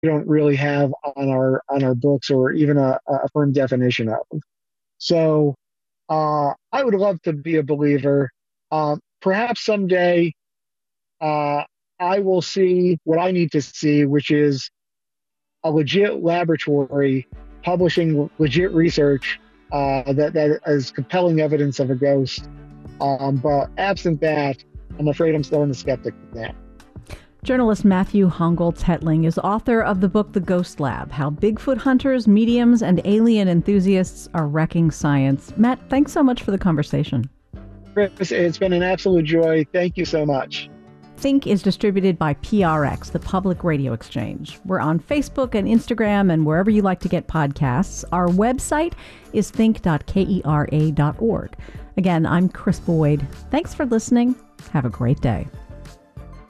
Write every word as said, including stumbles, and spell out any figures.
don't really have on our on our books or even a, a firm definition of. So uh, I would love to be a believer. Um, perhaps someday uh, I will see what I need to see, which is a legit laboratory publishing legit research uh, that that is compelling evidence of a ghost. Um, but absent that, I'm afraid I'm still in the skeptic now. Journalist Matthew Hongoltz Hetling is author of the book The Ghost Lab: How Bigfoot Hunters, Mediums, and Alien Enthusiasts Are Wrecking Science. Matt, thanks so much for the conversation. Chris, it's been an absolute joy. Thank you so much. Think is distributed by P R X, the Public Radio Exchange. We're on Facebook and Instagram and wherever you like to get podcasts. Our website is think dot kera dot org. Again, I'm Chris Boyd. Thanks for listening. Have a great day.